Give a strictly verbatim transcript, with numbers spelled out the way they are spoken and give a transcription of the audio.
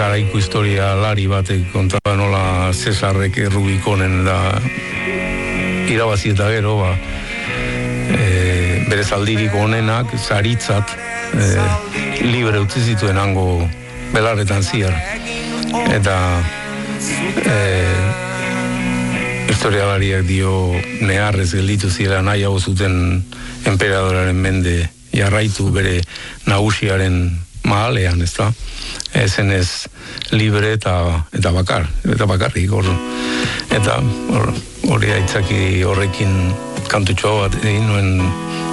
garaiko historia lari batek kontaba nola Cesarrek Rubikonen da irabazi eta gero, ba, e, bere zaldirik onenak, zaritzat, e, libre utzi zituen hango belarretan ziar. Eta e, historialariak dio neharrez gelditu zira nahiago zuten enperadoraren mende jarraitu bere nagusiaren mahalean, ez da? Ezen ez libre eta, eta bakar, eta bakarrik hor. Eta hori aitzaki horrekin kantutxoa bat egin nuen